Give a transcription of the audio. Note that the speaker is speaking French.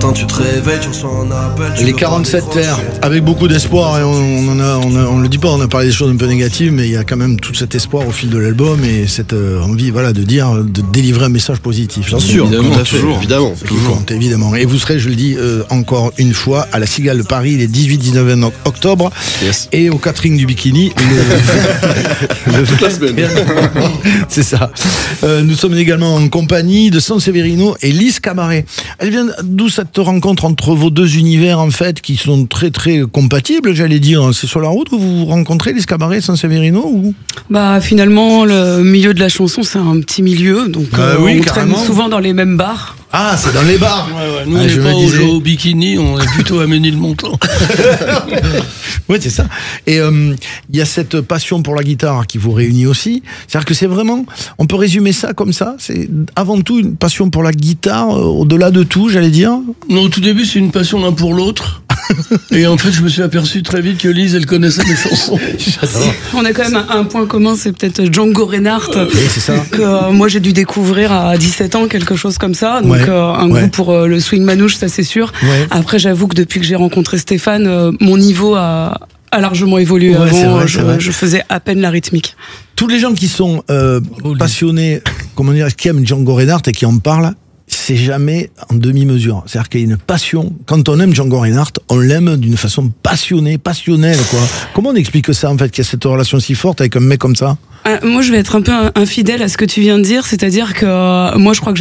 matin tu te réveilles, tu reçois un appel. Les 47 terres, avec beaucoup d'espoir, et on le dit pas, on a parlé des choses un peu négatives, mais il y a quand même tout cet espoir au fil de l'album et cette envie, voilà, de délivrer un message positif. Bien sûr, évidemment, toujours, évidemment. Compte, évidemment. Et vous serez, je le dis encore une fois, à la Cigale de Paris les 18, 19 et 20 octobre, Yes. et au catering du Bikini Toute la semaine. C'est ça. Nous sommes également en compagnie de Sanseverino et Lise Camaret. Elle vient d'où cette rencontre entre vos deux univers, en fait, qui sont très très compatibles, j'allais dire. C'est sur la route que vous vous rencontrez, Lise Camaret et Sanseverino, ou? Bah finalement, le milieu de la chanson, c'est un petit milieu, donc oui, on carrément. traîne souvent dans les mêmes bars. Ah, c'est dans les bars. Ouais, nous, Ah, on je n'est me pas disais. au bikini, on est plutôt à Ménilmontant. Oui, c'est ça. Et il y a cette passion pour la guitare qui vous réunit aussi. C'est-à-dire que c'est vraiment, on peut résumer ça comme ça, c'est avant tout une passion pour la guitare, au-delà de tout, j'allais dire. Non, au tout début, c'est une passion l'un pour l'autre. Et en fait, je me suis aperçu très vite que Lise, elle connaissait mes chansons. On a quand même un point commun, c'est peut-être Django Reinhardt, Oui, c'est ça. que moi j'ai dû découvrir à 17 ans, quelque chose comme ça. Donc Ouais, un ouais. goût pour le swing manouche, ça c'est sûr. Ouais. Après, j'avoue que depuis que j'ai rencontré Stéphane, mon niveau a largement évolué. Ouais, c'est Avant, vrai, c'est vrai. je faisais à peine la rythmique. Tous les gens qui sont passionnés, comment dire, qui aiment Django Reinhardt et qui en parlent, c'est jamais en demi-mesure. C'est-à-dire qu'il y a une passion. Quand on aime Django Reinhardt, on l'aime d'une façon passionnée, passionnelle, quoi. Comment on explique ça, en fait, qu'il y a cette relation si forte avec un mec comme ça? Moi, je vais être un peu infidèle à ce que tu viens de dire, c'est-à-dire que moi, je crois que